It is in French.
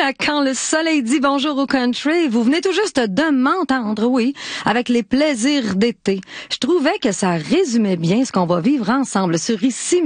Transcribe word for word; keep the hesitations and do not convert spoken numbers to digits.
à Quand le soleil dit bonjour au country. Vous venez tout juste de m'entendre, oui, avec les plaisirs d'été. Je trouvais que ça résumait bien ce qu'on va vivre ensemble sur Ici